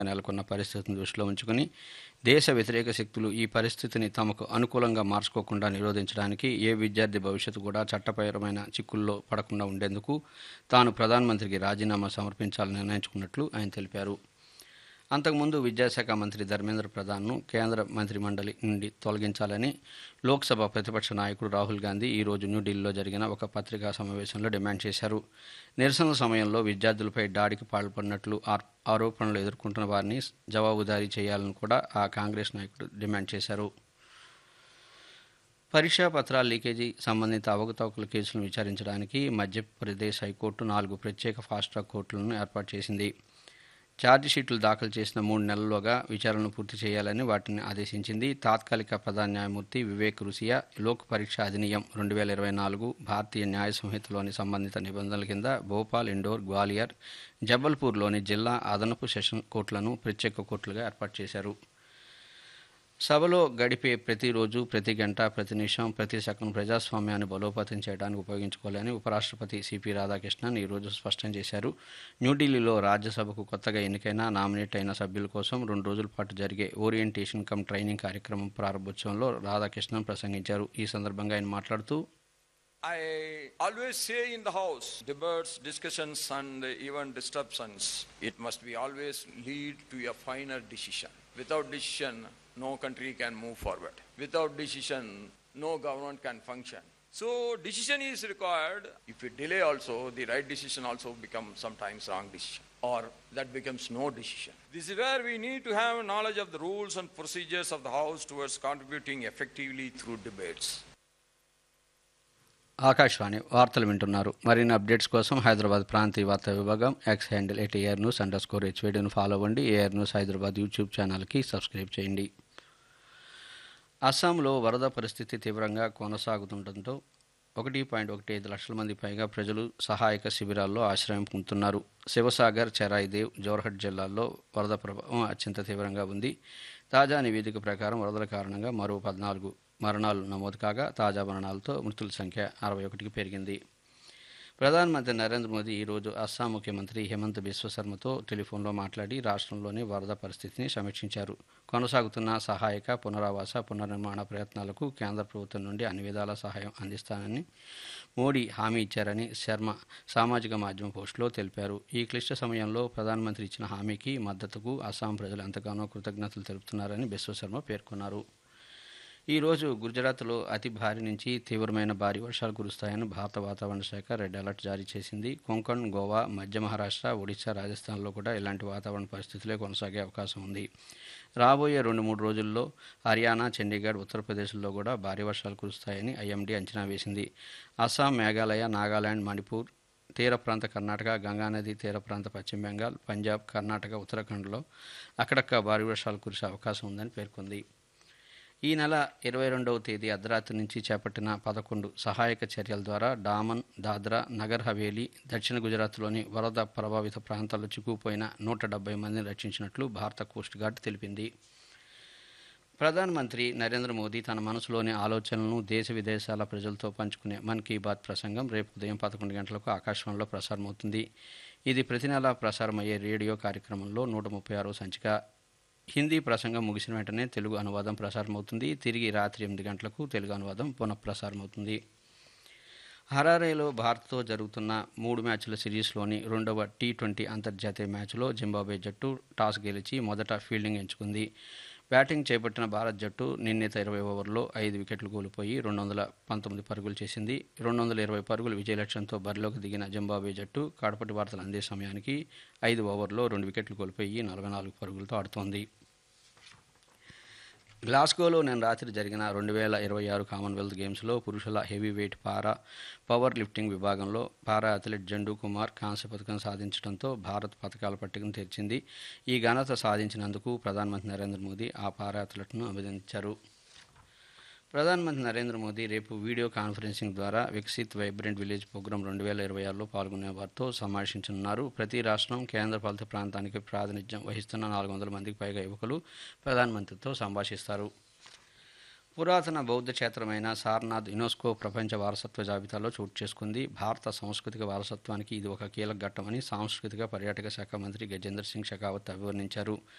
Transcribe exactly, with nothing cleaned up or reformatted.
నెలకొన్న పరిస్థితిని దృష్టిలో ఉంచుకుని దేశ వ్యతిరేక శక్తులు ఈ పరిస్థితిని తమకు అనుకూలంగా మార్చుకోకుండా నిరోధించడానికి ఏ విద్యార్థి భవిష్యత్తు కూడా చట్టపరమైన చిక్కుల్లో పడకుండా ఉండేందుకు తాను ప్రధానమంత్రికి రాజీనామా సమర్పించాలని నిర్ణయించుకున్నట్లు ఆయన తెలిపారు. అంతకుముందు విద్యాశాఖ మంత్రి ధర్మేంద్ర ప్రధాన్ను కేంద్ర మంత్రిమండలి నుండి తొలగించాలని లోక్సభ ప్రతిపక్ష నాయకుడు రాహుల్ గాంధీ ఈరోజు న్యూఢిల్లీలో జరిగిన ఒక పత్రికా సమావేశంలో డిమాండ్ చేశారు. నిరసన సమయంలో విద్యార్థులపై దాడికి పాల్పడినట్లు ఆరోపణలు ఎదుర్కొంటున్న వారిని జవాబుదారీ చేయాలని కూడా ఆ కాంగ్రెస్ నాయకుడు డిమాండ్ చేశారు. పరీక్షా పత్రాల లీకేజీ సంబంధిత అవకతవకల కేసులను విచారించడానికి మధ్యప్రదేశ్ హైకోర్టు నాలుగు ప్రత్యేక ఫాస్ట్ ట్రాక్ కోర్టులను ఏర్పాటు చేసింది. ఛార్జిషీట్లు దాఖలు చేసిన మూడు నెలల్లోగా విచారణను పూర్తి చేయాలని వాటిని ఆదేశించింది. తాత్కాలిక ప్రధాన న్యాయమూర్తి వివేక్ రుసియా లోక్ పరీక్ష అధినియం రెండు వేల ఇరవై నాలుగు భారతీయ న్యాయ సంహితలోని సంబంధిత నిబంధనల కింద భోపాల్, ఇండోర్, గ్వాలియర్, జబల్పూర్లోని జిల్లా అదనపు సెషన్ కోర్టులను ప్రత్యేక కోర్టులుగా ఏర్పాటు చేశారు. సభలో గడిపే ప్రతిరోజు, ప్రతి గంట, ప్రతి నిమిషం, ప్రతి సెకండ్ ప్రజాస్వామ్యాన్ని బలోపేతం చేయడానికి ఉపయోగించుకోవాలని ఉపరాష్ట్రపతి సిపి రాధాకృష్ణన్ ఈరోజు స్పష్టం చేశారు. న్యూఢిల్లీలో రాజ్యసభకు కొత్తగా ఎన్నికైన నామినేట్ అయిన సభ్యుల కోసం రెండు రోజుల పాటు జరిగే ఓరియంటేషన్ కమ్ ట్రైనింగ్ కార్యక్రమం ప్రారంభోత్సవంలో రాధాకృష్ణన్ ప్రసంగించారు. ఈ సందర్భంగా ఆయన మాట్లాడుతూ I always say in the house, debates, discussions and even disruptions, it must be always lead to a final decision. Without decision, no country can move forward. Without decision, no government can function. So decision is required. If we delay also, the right decision also becomes sometimes wrong decision, or that becomes no decision. This is where we need to have knowledge of the rules and procedures of the house towards contributing effectively through debates. Akashvani వార్తలు వింటున్నారు. మరిన్ని updates కోసం హైదరాబాద్ ప్రాంతీయ వార్తా విభాగం X handle at AR news under score హెచ్వేడిను follow అవ్వండి. AR news Hyderabad YouTube ఛానల్కి subscribe చేయండి. అస్సాంలో వరద పరిస్థితి తీవ్రంగా కొనసాగుతుండటంతో ఒకటి పాయింట్ ఒకటి ఐదు లక్షల మంది పైగా ప్రజలు సహాయక శిబిరాల్లో ఆశ్రయం పొందుతున్నారు. శివసాగర్, చెరాయిదేవ్, జోర్హట్ జిల్లాల్లో వరద ప్రభావం అత్యంత తీవ్రంగా ఉంది. తాజా నివేదిక ప్రకారం వరదల కారణంగా మరో పద్నాలుగు మరణాలు నమోదు కాగా తాజా మరణాలతో మృతుల సంఖ్య అరవై ఒకటికి పెరిగింది. ప్రధానమంత్రి నరేంద్ర మోదీ ఈరోజు అస్సాం ముఖ్యమంత్రి హిమంత్ బిశ్వశర్మతో టెలిఫోన్లో మాట్లాడి రాష్ట్రంలోని వరద పరిస్థితిని సమీక్షించారు. కొనసాగుతున్న సహాయక, పునరావాస, పునర్నిర్మాణ ప్రయత్నాలకు కేంద్ర ప్రభుత్వం నుండి అన్ని విధాల సహాయం అందిస్తానని మోడీ హామీ ఇచ్చారని శర్మ సామాజిక మాధ్యమ పోస్టులో తెలిపారు. ఈ క్లిష్ట సమయంలో ప్రధానమంత్రి ఇచ్చిన హామీకి మద్దతుకు అస్సాం ప్రజలు ఎంతగానో కృతజ్ఞతలు తెలుపుతున్నారని బిశ్వశర్మ పేర్కొన్నారు. ఈరోజు గుజరాత్లో అతి భారీ నుంచి తీవ్రమైన భారీ వర్షాలు కురుస్తాయని భారత వాతావరణ శాఖ రెడ్ అలర్ట్ జారీ చేసింది. కొంకణ్, గోవా, మధ్య మహారాష్ట్ర, ఒడిశా, రాజస్థాన్లో కూడా ఇలాంటి వాతావరణ పరిస్థితులే కొనసాగే అవకాశం ఉంది. రాబోయే రెండు మూడు రోజుల్లో హర్యానా, చండీగఢ్, ఉత్తరప్రదేశ్లో కూడా భారీ వర్షాలు కురుస్తాయని ఐఎండీ అంచనా వేసింది. అస్సాం, మేఘాలయ, నాగాలాండ్, మణిపూర్, తీర ప్రాంత కర్ణాటక, గంగానది తీర ప్రాంత పశ్చిమ బెంగాల్, పంజాబ్, కర్ణాటక, ఉత్తరాఖండ్లో అక్కడక్క భారీ వర్షాలు కురిసే అవకాశం ఉందని పేర్కొంది. ఈ నెల ఇరవై రెండవ తేదీ అర్ధరాత్రి నుంచి చేపట్టిన పదకొండు సహాయక చర్యల ద్వారా డామన్, దాద్రా, నగర్ హవేలీ, దక్షిణ గుజరాత్లోని వరద ప్రభావిత ప్రాంతాల్లో చిక్కుపోయిన నూట డెబ్బై మందిని రక్షించినట్లు భారత కోస్ట్ గార్డ్ తెలిపింది. ప్రధానమంత్రి నరేంద్ర మోదీ తన మనసులోని ఆలోచనలను దేశ విదేశాల ప్రజలతో పంచుకునే మన్ కీ బాత్ ప్రసంగం రేపు ఉదయం పదకొండు గంటలకు ఆకాశవాణిలో ప్రసారమవుతుంది. ఇది ప్రతి నెల ప్రసారమయ్యే రేడియో కార్యక్రమంలో నూట ముప్పై ఆరో సంచిక. హిందీ ప్రసంగం ముగిసిన వెంటనే తెలుగు అనువాదం ప్రసారమవుతుంది. తిరిగి రాత్రి ఎనిమిది గంటలకు తెలుగు అనువాదం పునఃప్రసారమవుతుంది. హరారేలో భారత్తో జరుగుతున్న మూడు మ్యాచ్ల సిరీస్లోని రెండవ టీ ట్వంటీ అంతర్జాతీయ మ్యాచ్లో జింబాబ్వే జట్టు టాస్ గెలిచి మొదట ఫీల్డింగ్ ఎంచుకుంది. బ్యాటింగ్ చేపట్టిన భారత్ జట్టు నిర్ణీత ఇరవై ఓవర్లో ఐదు వికెట్లు కోల్పోయి రెండు వందల పంతొమ్మిది పరుగులు చేసింది. రెండు వందల ఇరవై పరుగులు విజయ లక్ష్యంతో బరిలోకి దిగిన జింబాబ్వే జట్టు కడపటి వార్తలు అందే సమయానికి ఐదు ఓవర్లో రెండు వికెట్లు కోల్పోయి నలభై నాలుగు పరుగులతో ఆడుతోంది. గ్లాస్గోలో నిన్న రాత్రి జరిగిన రెండు వేల ఇరవై ఆరు కామన్వెల్త్ గేమ్స్లో పురుషుల హెవీ వెయిట్ పారా పవర్ లిఫ్టింగ్ విభాగంలో పారా అథ్లెట్ జండూ కుమార్ కాంస్య పథకం సాధించడంతో భారత్ పథకాల పట్టికను తెరిచింది. ఈ ఘనత సాధించినందుకు ప్రధానమంత్రి నరేంద్ర మోదీ ఆ పారా అథ్లెట్ను అభినందించారు. ప్రధానమంత్రి నరేంద్ర మోదీ రేపు వీడియో కాన్ఫరెన్సింగ్ ద్వారా వికసిత్ వైబ్రెంట్ విలేజ్ ప్రోగ్రాం రెండు వేల ఇరవై ఆరులో పాల్గొనే వారితో సమావేశించనున్నారు. ప్రతి రాష్ట్రం, కేంద్రపాలిత ప్రాంతానికి ప్రాతినిధ్యం వహిస్తున్న నాలుగు వందల మందికి పైగా యువకులు ప్రధానమంత్రితో సంభాషిస్తారు. పురాతన బౌద్ధ క్షేత్రమైన సారనాథ్ యునెస్కో ప్రపంచ వారసత్వ జాబితాలో చోటు చేసుకుంది. భారత సాంస్కృతిక వారసత్వానికి ఇది ఒక కీలక ఘట్టమని సాంస్కృతిక పర్యాటక శాఖ మంత్రి గజేంద్ర సింగ్ షెకావత్ అభివర్ణించారు.